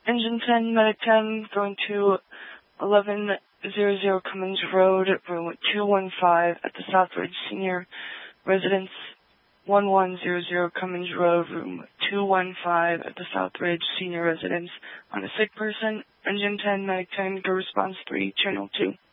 Engine 10, Medic 10, going to 1100 Cummins Road, room 215 at the Southridge Senior Residence. 1100 Cummins Road, room 215 at the Southridge Senior Residence. On a sick person, Engine 10, Medic 10, go response 3, channel 2.